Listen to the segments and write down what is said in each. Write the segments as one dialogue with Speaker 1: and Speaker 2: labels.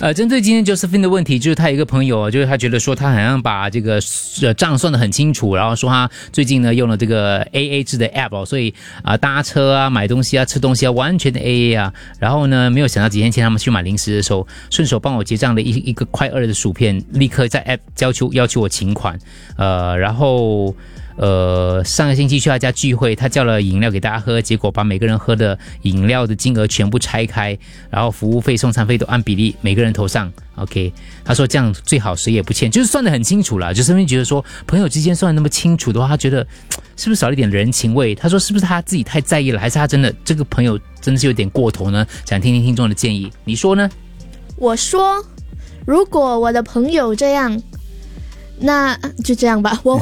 Speaker 1: 针对今天 Josephine 的问题，就是他有一个朋友，就是他觉得说他好像把这个账算得很清楚，然后说他最近呢用了这个 AA 制的 app 所以搭车啊、买东西啊、吃东西啊，完全的 AA 啊。然后呢，没有想到几天前他们去买零食的时候，顺手帮我结账了一个快2的薯片，立刻在 app 要求我请款。然后上个星期去他家聚会，他叫了饮料给大家喝，结果把每个人喝的饮料的金额全部拆开，然后服务费、送餐费都按比例每个人头上。OK， 他说这样最好谁也不欠，就是算得很清楚啦。就是因为觉得说朋友之间算得那么清楚的话，他觉得是不是少了一点人情味？他说是不是他自己太在意了，还是他真的这个朋友真的是有点过头呢？想听听听众的建议，你说呢？
Speaker 2: 我说，如果我的朋友这样。那就这样吧，我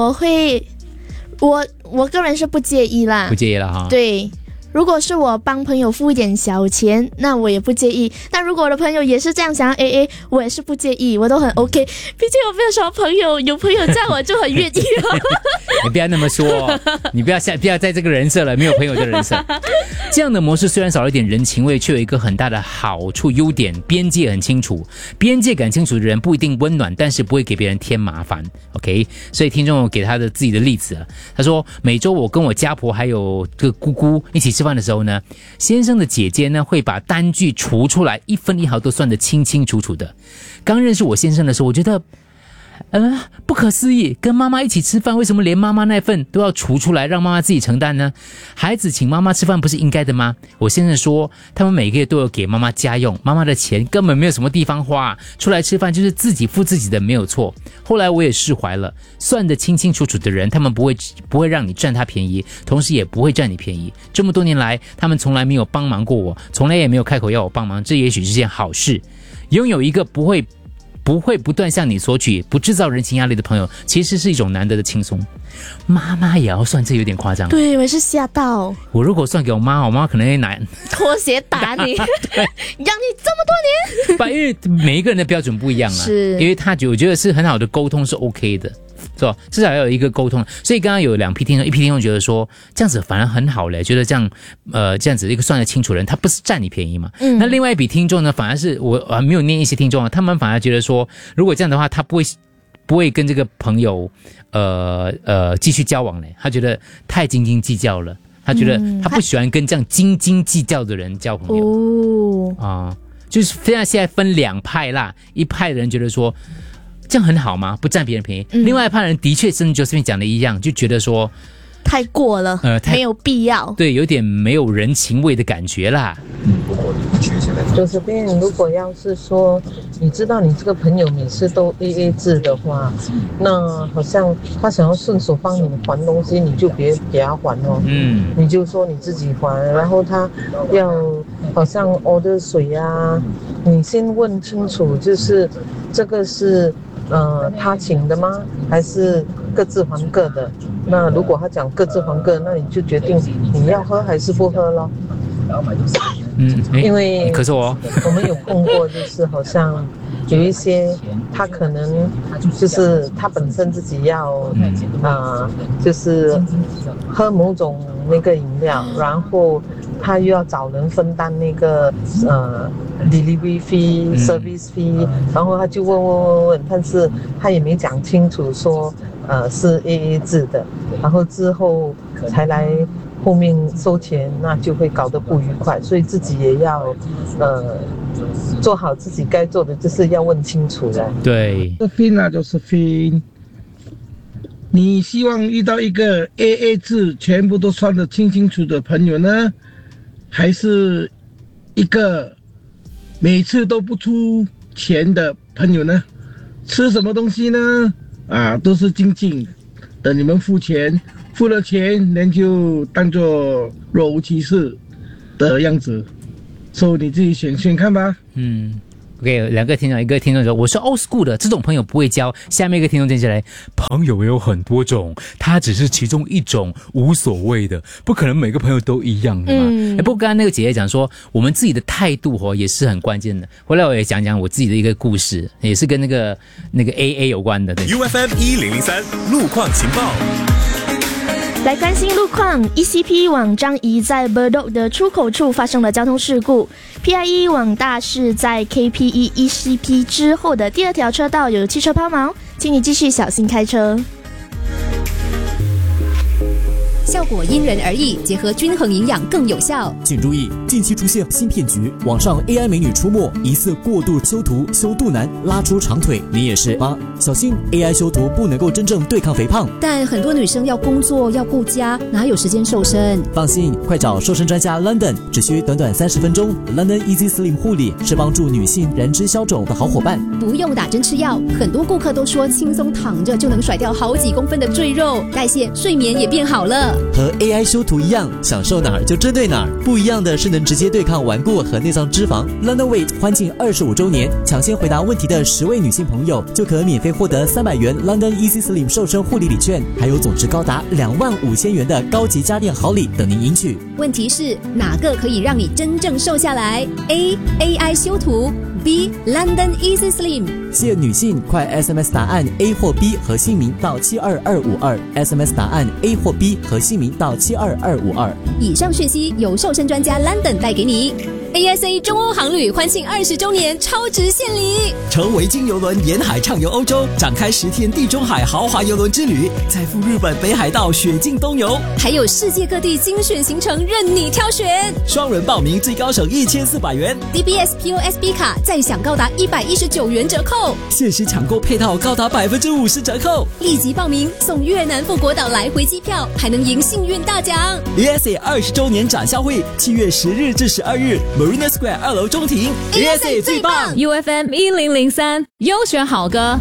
Speaker 2: 个人是不介意啦，
Speaker 1: 不介意了哈。
Speaker 2: 对，如果是我帮朋友付一点小钱，那我也不介意。但如果我的朋友也是这样想要 AA， 我也是不介意，我都很 OK。毕竟我没有什么朋友，有朋友这样我就很愿意了。
Speaker 1: 你不要那么说，你不要在这个人设了，没有朋友的人设。这样的模式虽然少了一点人情味，却有一个很大的好处优点，边界很清楚。边界感清楚的人不一定温暖，但是不会给别人添麻烦。OK， 所以听众给他的自己的例子，他说每周我跟我家婆还有这个姑姑一起吃饭的时候呢，先生的姐姐呢会把单据除出来，一分一毫都算得清清楚楚的。刚认识我先生的时候，我觉得不可思议，跟妈妈一起吃饭，为什么连妈妈那份都要除出来，让妈妈自己承担呢？孩子请妈妈吃饭不是应该的吗？我先生说，他们每个月都有给妈妈家用，妈妈的钱根本没有什么地方花，出来吃饭就是自己付自己的，没有错。后来我也释怀了，算得清清楚楚的人，他们不会让你占他便宜，同时也不会占你便宜。这么多年来，他们从来没有帮忙过我，从来也没有开口要我帮忙，这也许是件好事。拥有一个不会不断向你索取，不制造人情压力的朋友，其实是一种难得的轻松。妈妈也要算，这有点夸张。
Speaker 2: 对，我也是吓到。
Speaker 1: 我如果算给我妈可能会拿
Speaker 2: 拖鞋打你，养你这么多年。
Speaker 1: 因为每一个人的标准不一样啊，
Speaker 2: 是，因
Speaker 1: 为我觉得是很好的沟通是 OK 的。是吧？至少要有一个沟通，所以刚刚有2批听众，一批听众觉得说这样子反而很好嘞，觉得这样子一个算得清楚的人，他不是占你便宜嘛。那另外一批听众呢，反而是我没有念一些听众啊，他们反而觉得说，如果这样的话，他不会跟这个朋友继续交往嘞，他觉得太斤斤计较了，他觉得他不喜欢跟这样斤斤计较的人交朋友就是现在分2派啦，一派的人觉得说。这样很好吗？不占别人便宜。另外一派人的确跟 Josephine 讲的一样，就觉得说
Speaker 2: 太过了，没有必要。
Speaker 1: 对，有点没有人情味的感觉啦。
Speaker 3: Josephine，如果要是说你知道你这个朋友每次都 AA 制的话，那好像他想要顺手帮你还东西，你就别给他还哦。你就说你自己还，然后他要好像 order 水啊，你先问清楚，就是这个是。他请的吗？还是各自还各的？那如果他讲各自还各，那你就决定你要喝还是不喝咯。因为
Speaker 1: 可是我
Speaker 3: 们有碰过，就是好像有一些他可能就是他本身自己要就是喝某种那个饮料，然后他又要找人分担那个delivery fee、service fee， 然后他就问，但是他也没讲清楚说是 AA 制的，然后之后才来后面收钱，那就会搞得不愉快，所以自己也要做好自己该做的，就是要问清楚的。
Speaker 1: 对
Speaker 4: ，Josephine，你希望遇到一个 AA 制全部都算得清清楚的朋友呢，还是一个每次都不出钱的朋友呢？吃什么东西呢？都是静静等你们付钱，付了钱人就当作若无其事的样子，所以你自己选看吧。
Speaker 1: OK， 2个听众，一个听众说我是 old school 的，这种朋友不会交。下面一个听众接下来，朋友有很多种，他只是其中一种，无所谓的，不可能每个朋友都一样的嘛。不过刚刚那个姐姐讲说，我们自己的态度也是很关键的。回来我也讲讲我自己的一个故事，也是跟那个 AA 有关的。
Speaker 5: UFM 1003路况情报。
Speaker 2: 来关心路况 ，ECP 往樟宜在 Bedok 的出口处发生了交通事故 ，PIE 往大市在 KPE ECP 之后的第二条车道有汽车抛锚，请你继续小心开车。
Speaker 5: 效果因人而异，结合均衡营养更有效。
Speaker 6: 请注意，近期出现新骗局，网上 AI 美女出没，疑似过度修图、修肚腩、拉出长腿，你也是吗？小心 AI 修图不能够真正对抗肥胖。
Speaker 5: 但很多女生要工作要顾家，哪有时间瘦身？
Speaker 6: 放心，快找瘦身专家 London， 只需短短30分钟。London Easy Slim 护理是帮助女性燃脂消肿的好伙伴，
Speaker 5: 不用打针吃药。很多顾客都说轻松躺着就能甩掉好几公分的赘肉，代谢、睡眠也变好了。
Speaker 6: 和 AI 修图一样，想瘦哪儿就针对哪儿。不一样的是能直接对抗顽固和内脏脂肪。London Weight 欢庆25周年，抢先回答问题的10位女性朋友就可免费获得300元 London Easy Slim 瘦身护理礼券，还有总值高达25000元的高级家电好礼等您赢取。
Speaker 5: 问题是哪个可以让你真正瘦下来 ？A. AI 修图 B. London Easy Slim。
Speaker 6: 谢女性，快 SMS 答案 A 或 B 和姓名到72252 ，SMS 答案 A 或 B 和姓名到72252。
Speaker 5: 以上讯息由瘦身专家 London 带给你。ASA 中欧航旅欢庆20周年超值献礼，
Speaker 7: 乘维京邮轮沿海畅游欧洲，展开10天地中海豪华邮轮之旅，再赴日本北海道雪境东游，
Speaker 5: 还有世界各地精选行程任你挑选。
Speaker 7: 双人报名最高省1400元
Speaker 5: ，DBS POSB 卡再享高达119元折扣，
Speaker 7: 限时抢购配套高达50%折扣，
Speaker 5: 立即报名送越南富国岛来回机票，还能赢幸运大奖。
Speaker 7: ASA 20周年展销会7月10日至12日。Marina Square 2楼中庭
Speaker 5: ASA 最棒
Speaker 8: UFM 1003优选好歌。